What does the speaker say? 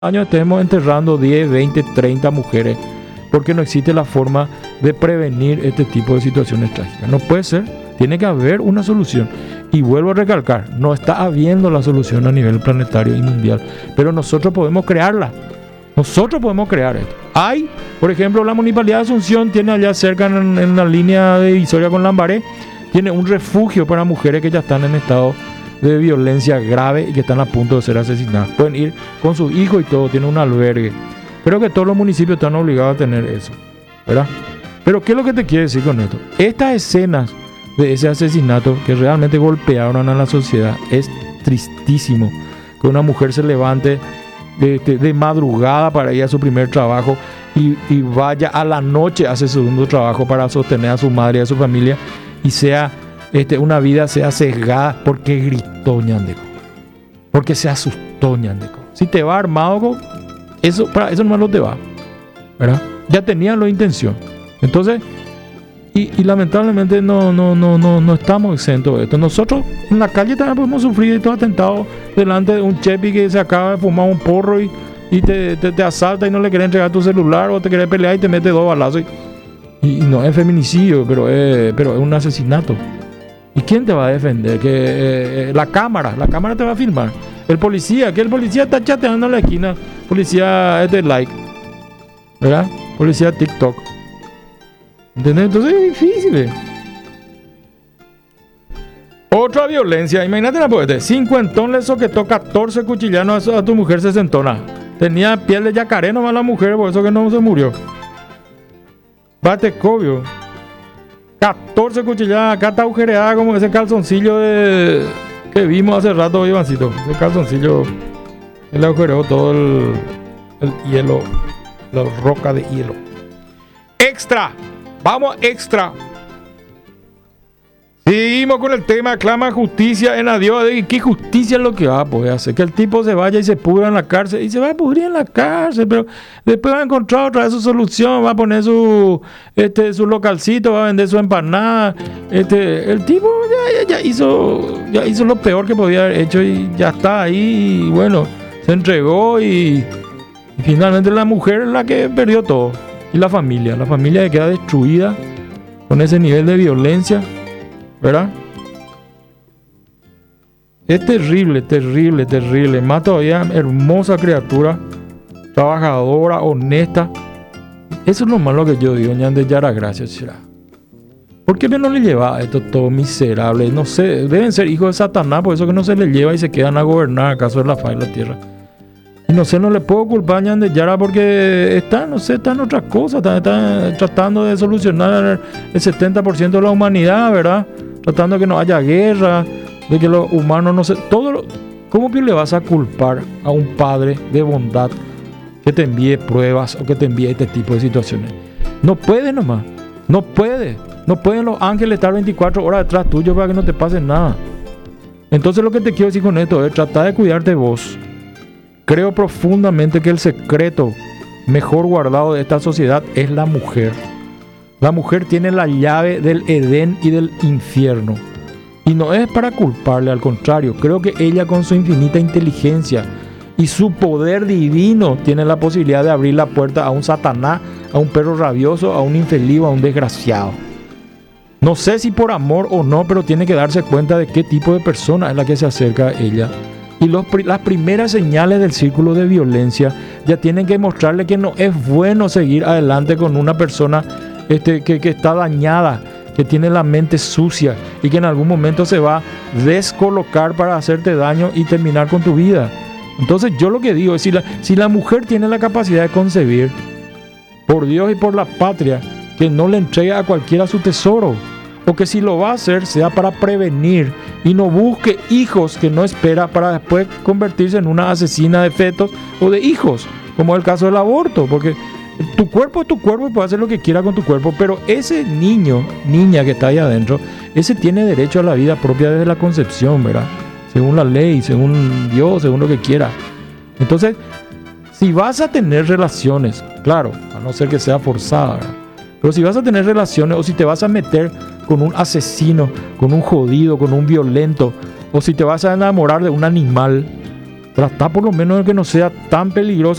años estemos enterrando 10, 20, 30 mujeres, porque no existe la forma de prevenir este tipo de situaciones trágicas. No puede ser, tiene que haber una solución. Y vuelvo a recalcar, no está habiendo la solución a nivel planetario y mundial, pero nosotros podemos crearla. Nosotros podemos crear esto. Hay, por ejemplo, la Municipalidad de Asunción tiene allá cerca en la línea de divisoria con Lambaré, tiene un refugio para mujeres que ya están en estado de violencia grave y que están a punto de ser asesinadas. Pueden ir con sus hijos y todo, tiene un albergue. Creo que todos los municipios están obligados a tener eso, ¿verdad? Pero ¿qué es lo que te quiero decir con esto? Estas escenas de ese asesinato que realmente golpearon a la sociedad, es tristísimo que una mujer se levante de madrugada para ir a su primer trabajo y vaya a la noche a su segundo trabajo para sostener a su madre y a su familia, y sea una vida sea sesgada porque gritó ñandeco, porque se asustó ñandeco. Si te va armado, eso, para eso nomás no te va, ¿verdad? Ya tenían la intención. Entonces, y lamentablemente no estamos exentos de esto. Nosotros en la calle también podemos sufrir estos atentados delante de un chepi que se acaba de fumar un porro y te asalta y no le quiere entregar tu celular, o te quiere pelear y te mete 2 balazos. Y no es feminicidio, pero es un asesinato. ¿Y quién te va a defender? Que la cámara te va a filmar. El policía está chateando en la esquina. Policía es de like, ¿verdad? Policía TikTok. ¿Entendés? Entonces es difícil. Otra violencia. Imagínate la poeta. 50 le soquetó 14 cuchillanos a tu mujer 60. Tenía piel de yacaré nomás la mujer, por eso que no se murió. Bate cobio. 14 cuchilladas. Acá está agujereada como ese calzoncillo que vimos hace rato, Ivancito. Ese calzoncillo, él agujereó todo el hielo, la roca de hielo. Extra. Vamos extra. Seguimos con el tema. Clama justicia en adiós. ¿Qué justicia es lo que va a poder hacer? Que el tipo se vaya y se pudra en la cárcel. Y se va a pudrir en la cárcel, pero después va a encontrar otra vez su solución. Va a poner su localcito, va a vender su empanada. El tipo ya hizo lo peor que podía haber hecho y ya está ahí. Y bueno, se entregó y finalmente la mujer es la que perdió todo. Y la familia que queda destruida con ese nivel de violencia, ¿verdad? Es terrible, terrible, terrible. Más todavía, hermosa criatura, trabajadora, honesta. Eso es lo malo que yo digo, ñan de Yara, gracias, será. ¿Por qué no le lleva a esto todo miserable? No sé, deben ser hijos de Satanás, por eso que no se le lleva y se quedan a gobernar acaso de la faz de la tierra. Y no sé, no le puedo culpar a de Yara porque está en otras cosas, está tratando de solucionar el 70% de la humanidad, ¿verdad? Tratando de que no haya guerra, de que los humanos no se... ¿Cómo le vas a culpar a un padre de bondad que te envíe pruebas o que te envíe este tipo de situaciones? No puede nomás, no pueden los ángeles estar 24 horas detrás tuyo para que no te pase nada. Entonces lo que te quiero decir con esto es tratar de cuidarte vos. Creo profundamente que el secreto mejor guardado de esta sociedad es la mujer. La mujer tiene la llave del Edén y del infierno. Y no es para culparle, al contrario, creo que ella con su infinita inteligencia y su poder divino tiene la posibilidad de abrir la puerta a un Satanás, a un perro rabioso, a un infeliz, a un desgraciado. No sé si por amor o no, pero tiene que darse cuenta de qué tipo de persona es la que se acerca a ella. Y las primeras señales del círculo de violencia ya tienen que mostrarle que no es bueno seguir adelante con una persona que está dañada, que tiene la mente sucia y que en algún momento se va a descolocar para hacerte daño y terminar con tu vida. Entonces yo lo que digo es, si la mujer tiene la capacidad de concebir, por Dios y por la patria, que no le entregue a cualquiera su tesoro. O que si lo va a hacer sea para prevenir y no busque hijos que no espera para después convertirse en una asesina de fetos o de hijos, como es el caso del aborto, porque tu cuerpo es tu cuerpo y puede hacer lo que quiera con tu cuerpo, pero ese niña que está ahí adentro, ese tiene derecho a la vida propia desde la concepción, ¿verdad? Según la ley, según Dios, según lo que quiera. Entonces, si vas a tener relaciones, claro, a no ser que sea forzada, ¿verdad? Pero si vas a tener relaciones o si te vas a meter con un asesino, con un jodido, con un violento, o si te vas a enamorar de un animal, Trata por lo menos de que no sea tan peligroso